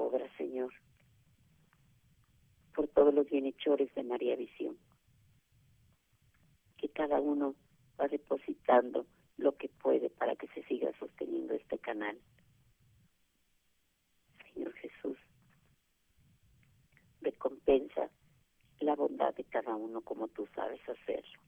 obra, Señor, por todos los bienhechores de María Visión, que cada uno va depositando lo que puede para que se siga sosteniendo este canal. Señor Jesús, recompensa la bondad de cada uno como tú sabes hacerlo.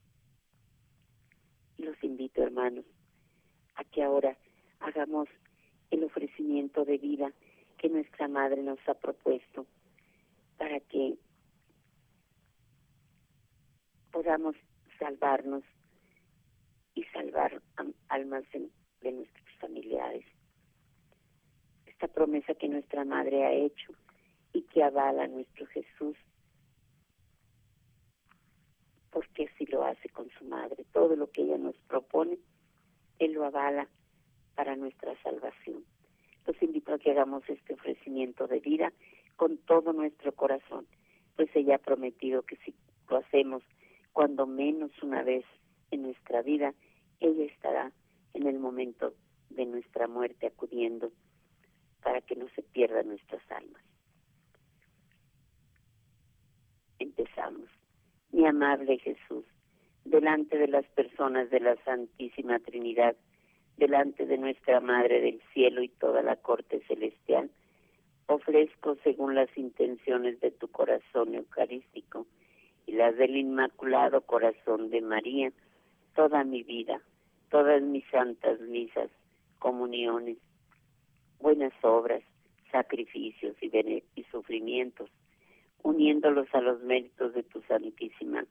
Y los invito, hermanos, a que ahora hagamos el ofrecimiento de vida que nuestra Madre nos ha propuesto para que podamos salvarnos y salvar almas de nuestros familiares. Esta promesa que nuestra Madre ha hecho y que avala a nuestro Jesús, porque así lo hace con su Madre. Todo lo que ella nos propone, Él lo avala para nuestra salvación. Los invito a que hagamos este ofrecimiento de vida con todo nuestro corazón, pues ella ha prometido que si lo hacemos cuando menos una vez en nuestra vida, ella estará en el momento de nuestra muerte acudiendo para que no se pierdan nuestras almas. Empezamos. Mi amable Jesús, delante de las personas de la Santísima Trinidad, delante de nuestra Madre del Cielo y toda la corte celestial, ofrezco según las intenciones de tu corazón eucarístico y las del Inmaculado Corazón de María, toda mi vida, todas mis santas misas, comuniones, buenas obras, sacrificios y sufrimientos, uniéndolos a los méritos de tu santísima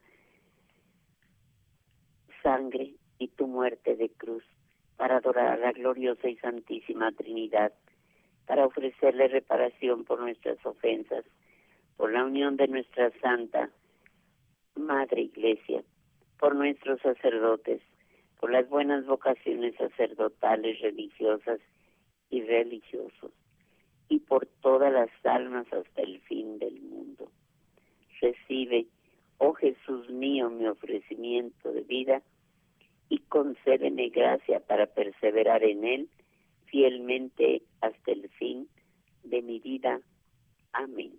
sangre y tu muerte de cruz, para adorar a la gloriosa y santísima Trinidad, para ofrecerle reparación por nuestras ofensas, por la unión de nuestra Santa Madre Iglesia, por nuestros sacerdotes, por las buenas vocaciones sacerdotales, religiosas y religiosos, y por todas las almas hasta el fin del mundo. Recibe, oh Jesús mío, mi ofrecimiento de vida y concédeme gracia para perseverar en él fielmente hasta el fin de mi vida. Amén.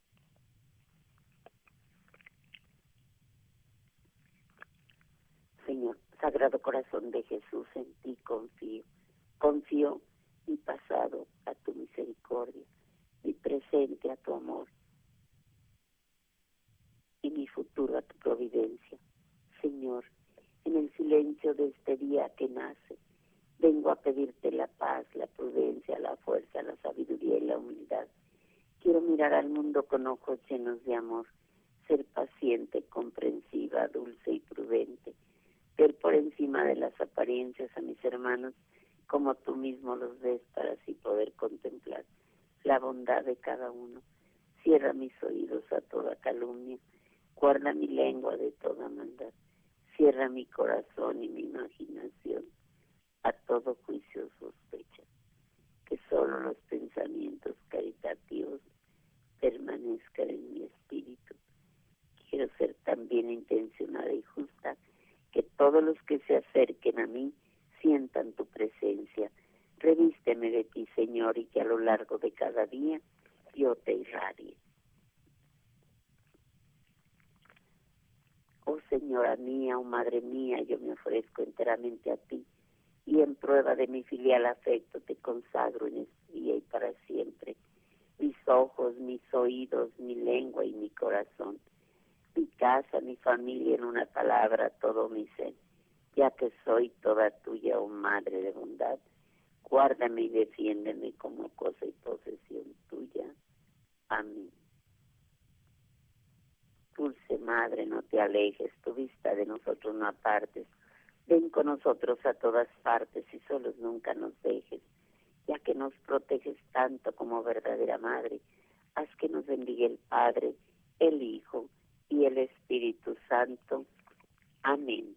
Señor, Sagrado Corazón de Jesús, en ti confío. Confío mi pasado a tu misericordia, mi presente a tu amor y mi futuro a tu providencia. Señor, en el silencio de este día que nace, vengo a pedirte la paz, la prudencia, la fuerza, la sabiduría y la humildad. Quiero mirar al mundo con ojos llenos de amor, ser paciente, comprensiva, dulce y prudente, ver por encima de las apariencias a mis hermanos como tú mismo los ves, para así poder contemplar la bondad de cada uno. Cierra mis oídos a toda calumnia, guarda mi lengua de toda maldad, cierra mi corazón y mi imaginación a todo juicio o sospecha, que solo los pensamientos caritativos permanezcan en mi espíritu. Quiero ser tan bien intencionada y justa que todos los que se acerquen a mí sientan tu presencia. Revísteme de ti, Señor, y que a lo largo de cada día yo te irradie. Oh Señora mía, oh Madre mía, yo me ofrezco enteramente a ti, y en prueba de mi filial afecto te consagro en este día y para siempre mis ojos, mis oídos, mi lengua y mi corazón, mi casa, mi familia, en una palabra, todo mi ser, ya que soy toda tuya, oh Madre de bondad. Guárdame y defiéndeme como cosa y posesión tuya. Amén. Dulce Madre, no te alejes, tu vista de nosotros no apartes. Ven con nosotros a todas partes y solos nunca nos dejes, ya que nos proteges tanto como verdadera Madre. Haz que nos bendiga el Padre, el Hijo y el Espíritu Santo. Amén.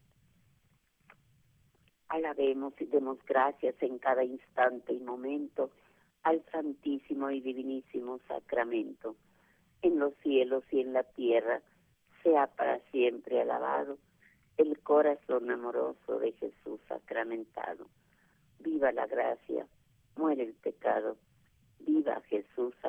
Alabemos y demos gracias en cada instante y momento al Santísimo y Divinísimo Sacramento. En los cielos y en la tierra sea para siempre alabado el corazón amoroso de Jesús sacramentado. Viva la gracia, muere el pecado, viva Jesús